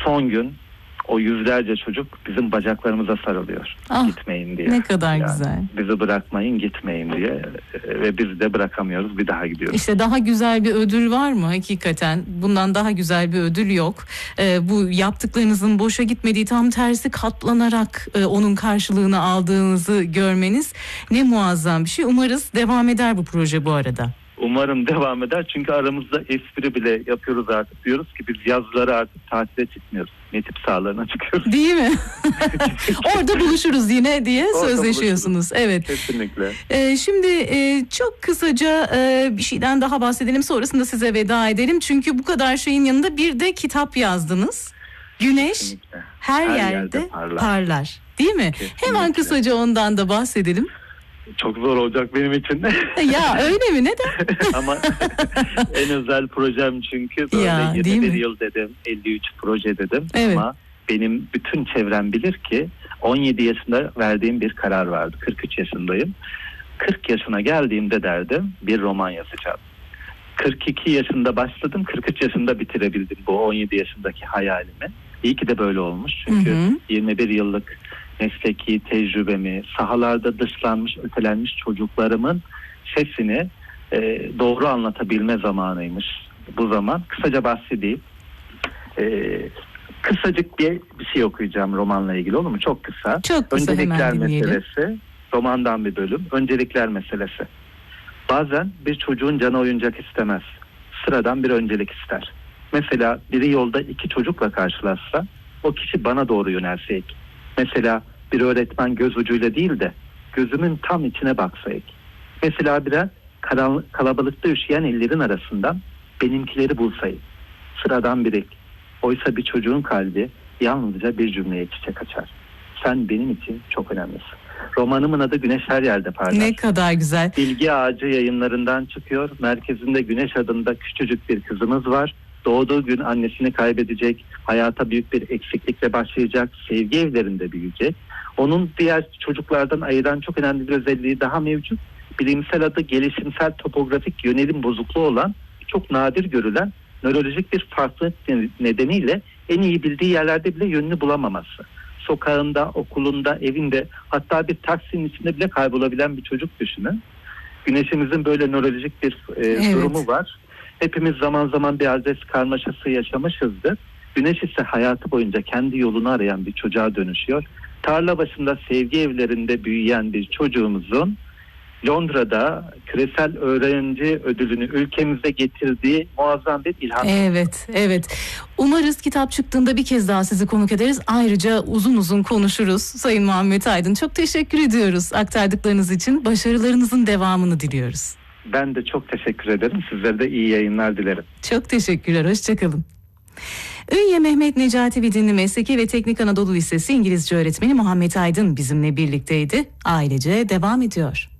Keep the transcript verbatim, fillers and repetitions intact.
son gün o yüzlerce çocuk bizim bacaklarımıza sarılıyor. Ah, gitmeyin diye. Ne kadar yani, güzel. Bizi bırakmayın, gitmeyin diye ve biz de bırakamıyoruz, bir daha gidiyoruz. İşte daha güzel bir ödül var mı hakikaten? Bundan daha güzel bir ödül yok. Ee, bu yaptıklarınızın boşa gitmediği, tam tersi katlanarak e, onun karşılığını aldığınızı görmeniz ne muazzam bir şey. Umarız devam eder bu proje bu arada. Umarım devam eder, çünkü aramızda espri bile yapıyoruz artık. Diyoruz ki biz yazları artık tatile çıkmıyoruz. Netip sahalarına çıkıyoruz. Değil mi? Orada buluşuruz yine diye Orada sözleşiyorsunuz. buluşuruz. Evet. Kesinlikle. Ee, şimdi e, çok kısaca e, bir şeyden daha bahsedelim. Sonrasında size veda edelim. Çünkü bu kadar şeyin yanında bir de kitap yazdınız. Güneş Kesinlikle. her, Her yerde, yerde parlar. parlar. Değil mi? Kesinlikle. Hemen kısaca ondan da bahsedelim. Çok zor olacak benim için. Ya öyle mi? Neden? Ama en özel projem, çünkü böyle Ya, değil yirmi bir mi? yıl dedim, elli üç proje dedim. Evet. Ama benim bütün çevrem bilir ki on yedi yaşında verdiğim bir karar vardı. kırk üç yaşındayım. kırk yaşına geldiğimde derdim bir roman yazacağım. kırk iki yaşında başladım, kırk üç yaşında bitirebildim bu on yedi yaşındaki hayalimi. İyi ki de böyle olmuş, çünkü Hı hı. yirmi bir yıllık mesleki tecrübemi, sahalarda dışlanmış, ötelenmiş çocuklarımın sesini e, doğru anlatabilme zamanıymış bu zaman. Kısaca bahsedeyim. E, kısacık bir, bir şey okuyacağım romanla ilgili, olur mu? Çok kısa. Çok kısa, Öncelikler hemen dinleyelim. meselesi, romandan bir bölüm. Öncelikler meselesi. Bazen bir çocuğun canı oyuncak istemez. Sıradan bir öncelik ister. Mesela biri yolda iki çocukla karşılaşsa, o kişi bana doğru yönelse ilk. Mesela bir öğretmen göz ucuyla değil de gözümün tam içine baksa ilk. Mesela birer karanlık, kalabalıkta üşüyen ellerin arasından benimkileri bulsa ilk. Sıradan bir ilk. Oysa bir çocuğun kalbi yalnızca bir cümleye çiçek açar. Sen benim için çok önemlisin. Romanımın adı Güneş Her Yerde Parlar. Ne kadar güzel. Bilgi Ağacı yayınlarından çıkıyor. Merkezinde Güneş adında küçücük bir kızımız var. Doğduğu gün annesini kaybedecek, hayata büyük bir eksiklikle başlayacak, sevgi evlerinde büyüyecek. Onun diğer çocuklardan ayıran çok önemli bir özelliği daha mevcut. Bilimsel adı gelişimsel topografik yönelim bozukluğu olan, çok nadir görülen nörolojik bir farklılık nedeniyle en iyi bildiği yerlerde bile yönünü bulamaması. Sokağında, okulunda, evinde, hatta bir taksinin içinde bile kaybolabilen bir çocuk düşünün. Güneşimizin böyle nörolojik bir e, Evet. durumu var. Hepimiz zaman zaman bir adres karmaşası yaşamışızdır. Güneş ise hayatı boyunca kendi yolunu arayan bir çocuğa dönüşüyor. Tarla başında sevgi evlerinde büyüyen bir çocuğumuzun Londra'da küresel öğrenci ödülünü ülkemize getirdiği muazzam bir ilham. Evet, evet. Umarız kitap çıktığında bir kez daha sizi konuk ederiz. Ayrıca uzun uzun konuşuruz. Sayın Muhammed Aydın, çok teşekkür ediyoruz aktardıklarınız için. Başarılarınızın devamını diliyoruz. Ben de çok teşekkür ederim. Sizlere de iyi yayınlar dilerim. Çok teşekkürler, hoşçakalın. Ünye Mehmet Necati Vidinli Mesleki ve Teknik Anadolu Lisesi İngilizce öğretmeni Muhammed Aydın bizimle birlikteydi. Ailece devam ediyor.